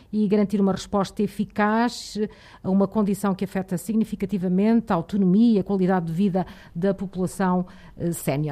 e garantir uma resposta eficaz a uma condição que afeta significativamente a autonomia e a qualidade de vida da população sénior.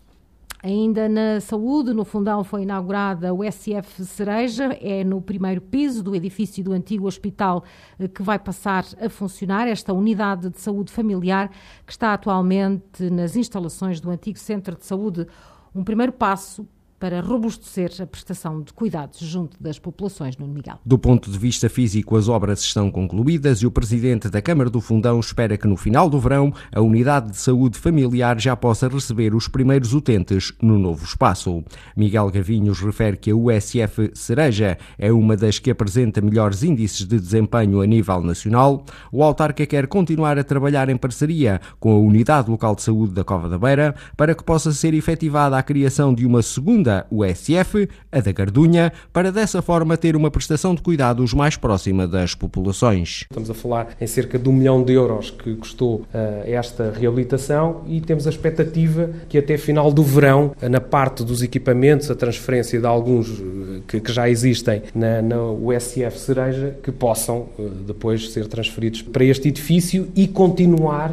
Ainda na saúde, no Fundão foi inaugurada o SF Cereja, é no primeiro piso do edifício do antigo hospital que vai passar a funcionar esta unidade de saúde familiar que está atualmente nas instalações do antigo centro de saúde, um primeiro passo para robustecer a prestação de cuidados junto das populações, Nuno Miguel. Do ponto de vista físico, as obras estão concluídas e o presidente da Câmara do Fundão espera que no final do verão a unidade de saúde familiar já possa receber os primeiros utentes no novo espaço. Miguel Gavinhos refere que a USF Cereja é uma das que apresenta melhores índices de desempenho a nível nacional. O autarca quer continuar a trabalhar em parceria com a Unidade Local de Saúde da Cova da Beira para que possa ser efetivada a criação de uma segunda USF, a da Gardunha, para dessa forma ter uma prestação de cuidados mais próxima das populações. Estamos a falar em cerca de 1 milhão de euros que custou esta reabilitação e temos a expectativa que até final do verão, na parte dos equipamentos, a transferência de alguns que já existem na USF Cereja, que possam depois ser transferidos para este edifício e continuar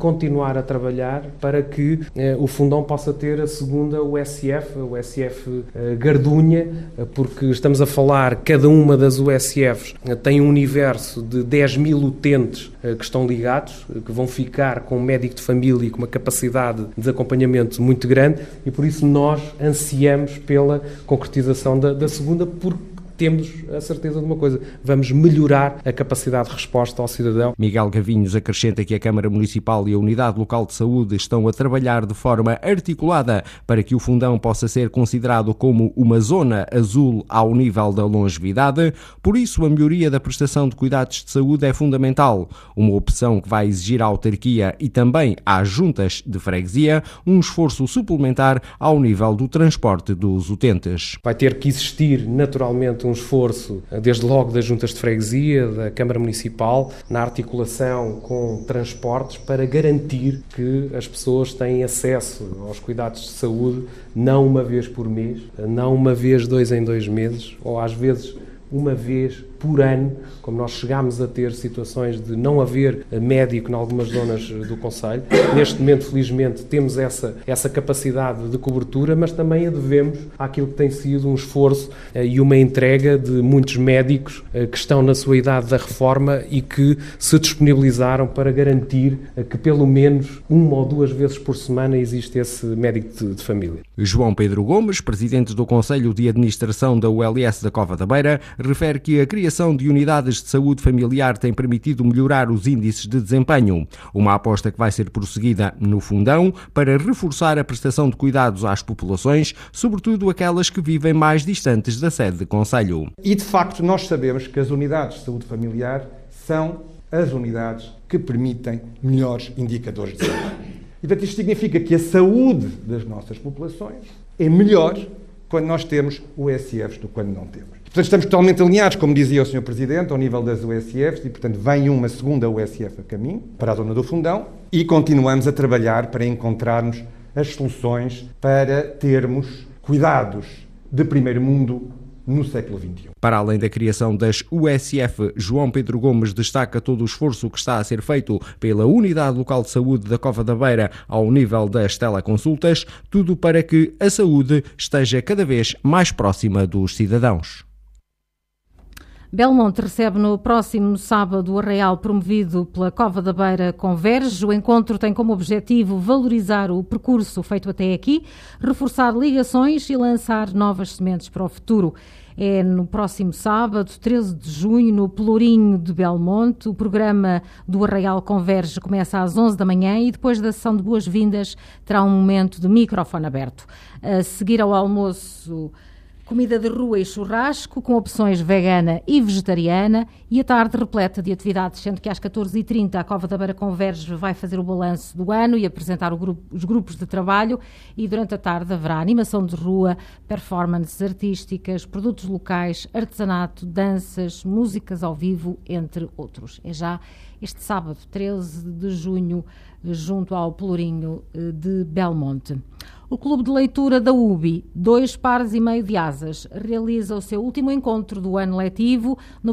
a trabalhar para que o Fundão possa ter a segunda USF, a USF Gardunha, porque estamos a falar, cada uma das USFs tem um universo de 10 mil utentes que estão ligados, que vão ficar com um médico de família e com uma capacidade de acompanhamento muito grande e por isso nós ansiamos pela concretização da segunda, porque temos a certeza de uma coisa, vamos melhorar a capacidade de resposta ao cidadão. Miguel Gavinhos acrescenta que a Câmara Municipal e a Unidade Local de Saúde estão a trabalhar de forma articulada para que o Fundão possa ser considerado como uma zona azul ao nível da longevidade, por isso a melhoria da prestação de cuidados de saúde é fundamental, uma opção que vai exigir à autarquia e também às juntas de freguesia um esforço suplementar ao nível do transporte dos utentes. Vai ter que existir naturalmente um esforço, desde logo das juntas de freguesia, da Câmara Municipal, na articulação com transportes para garantir que as pessoas têm acesso aos cuidados de saúde não uma vez por mês, não uma vez 2 em 2 meses, ou às vezes uma vez por ano, como nós chegámos a ter situações de não haver médico em algumas zonas do concelho. Neste momento, felizmente, temos essa capacidade de cobertura, mas também a devemos àquilo que tem sido um esforço e uma entrega de muitos médicos que estão na sua idade da reforma e que se disponibilizaram para garantir que pelo menos 1 ou 2 vezes por semana existe esse médico de família. João Pedro Gomes, presidente do Conselho de Administração da ULS da Cova da Beira, refere que a criação de unidades de saúde familiar tem permitido melhorar os índices de desempenho. Uma aposta que vai ser prosseguida no Fundão para reforçar a prestação de cuidados às populações, sobretudo aquelas que vivem mais distantes da sede de concelho. E, de facto, nós sabemos que as unidades de saúde familiar são as unidades que permitem melhores indicadores de saúde. E, portanto, isto significa que a saúde das nossas populações é melhor quando nós temos USFs do que quando não temos. Portanto, estamos totalmente alinhados, como dizia o Sr. Presidente, ao nível das USFs e, portanto, vem uma segunda USF a caminho para a zona do Fundão e continuamos a trabalhar para encontrarmos as soluções para termos cuidados de primeiro mundo no século XXI. Para além da criação das USF, João Pedro Gomes destaca todo o esforço que está a ser feito pela Unidade Local de Saúde da Cova da Beira ao nível das teleconsultas, tudo para que a saúde esteja cada vez mais próxima dos cidadãos. Belmonte recebe no próximo sábado o Arraial promovido pela Cova da Beira Converge. O encontro tem como objetivo valorizar o percurso feito até aqui, reforçar ligações e lançar novas sementes para o futuro. É no próximo sábado, 13 de junho, no Pelourinho de Belmonte. O programa do Arraial Converge começa às 11 da manhã e depois da sessão de boas-vindas terá um momento de microfone aberto. A seguir ao almoço, comida de rua e churrasco, com opções vegana e vegetariana, e a tarde repleta de atividades, sendo que às 14h30 a Cova da Beira Converge vai fazer o balanço do ano e apresentar os grupos de trabalho, e durante a tarde haverá animação de rua, performances artísticas, produtos locais, artesanato, danças, músicas ao vivo, entre outros. É já este sábado, 13 de junho, junto ao Pelourinho de Belmonte. O Clube de Leitura da UBI, 2,5 pares de asas, realiza o seu último encontro do ano letivo no